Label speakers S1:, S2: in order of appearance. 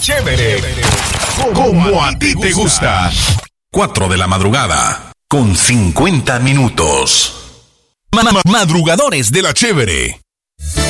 S1: chévere. Como a ti te gusta. 4 de la madrugada, con 50 minutos. Madrugadores de la chévere.